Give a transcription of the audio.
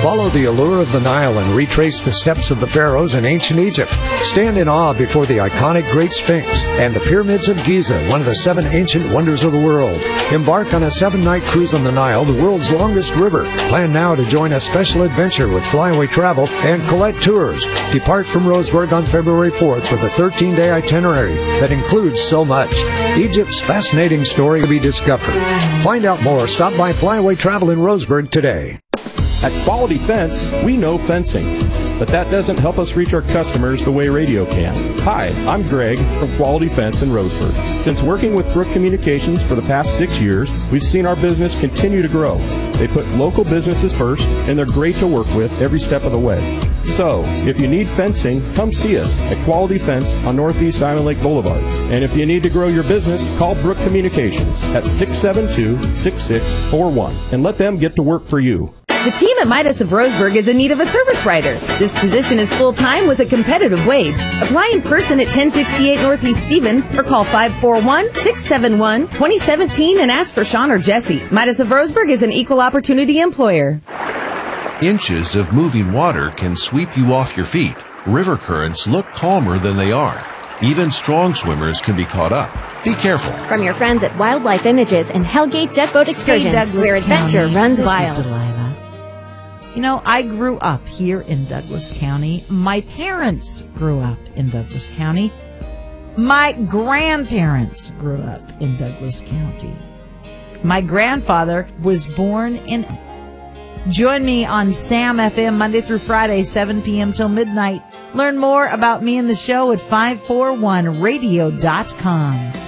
Follow the allure of the Nile and retrace the steps of the pharaohs in ancient Egypt. Stand in awe before the iconic Great Sphinx and the Pyramids of Giza, one of the 7 ancient wonders of the world. Embark on a 7-night cruise on the Nile, the world's longest river. Plan now to join a special adventure with Flyaway Travel and Colette Tours. Depart from Roseburg on February 4th with a 13-day itinerary that includes so much. Egypt's fascinating story to be discovered. Find out more. Stop by Flyaway Travel in Roseburg today. At Quality Fence, we know fencing, but that doesn't help us reach our customers the way radio can. Hi, I'm Greg from Quality Fence in Roseburg. Since working with Brook Communications for the past 6 years, we've seen our business continue to grow. They put local businesses first, and they're great to work with every step of the way. So, if you need fencing, come see us at Quality Fence on Northeast Island Lake Boulevard. And if you need to grow your business, call Brook Communications at 672-6641 and let them get to work for you. The team at Midas of Roseburg is in need of a service writer. This position is full-time with a competitive wage. Apply in person at 1068 Northeast Stevens or call 541-671-2017 and ask for Sean or Jesse. Midas of Roseburg is an equal opportunity employer. Inches of moving water can sweep you off your feet. River currents look calmer than they are. Even strong swimmers can be caught up. Be careful. From your friends at Wildlife Images and Hellgate Jet Boat Excursions, where adventure runs wild. This is Delilah. You know, I grew up here in Douglas County. My parents grew up in Douglas County. My grandparents grew up in Douglas County. My grandfather was born in... Join me on Sam FM Monday through Friday, 7 p.m. till midnight. Learn more about me and the show at 541radio.com.